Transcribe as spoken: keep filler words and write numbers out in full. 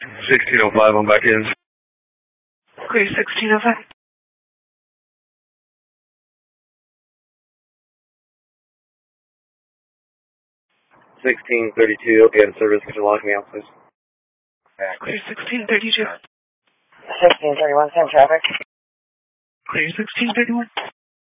sixteen oh five, I'm back in. Clear sixteen oh five. sixteen thirty-two, okay, out of service. Could you lock me out, please? Clear sixteen thirty-two. sixteen thirty-one, same traffic. Clear sixteen thirty-one.